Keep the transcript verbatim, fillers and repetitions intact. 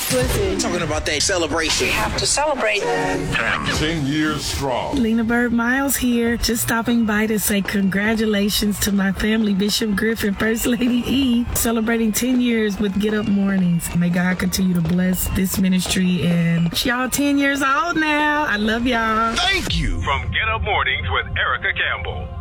Listen. Talking about that celebration. We have to celebrate. Ten years strong. Lena Bird Miles here. Just stopping by to say congratulations to my family, Bishop Griffin, First Lady E, celebrating ten years with Get Up Mornings. May God continue to bless this ministry, and y'all ten years old now. I love y'all. Thank you. From Get Up Mornings with Erica Campbell.